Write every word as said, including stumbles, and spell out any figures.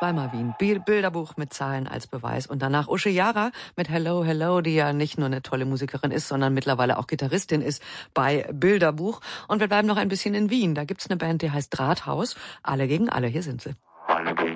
Zweimal Wien. Bilderbuch mit Zahlen als Beweis. Und danach Usche Jara mit Hello, Hello, die ja nicht nur eine tolle Musikerin ist, sondern mittlerweile auch Gitarristin ist bei Bilderbuch. Und wir bleiben noch ein bisschen in Wien. Da gibt's eine Band, die heißt Drahthaus. Alle gegen alle. Hier sind sie.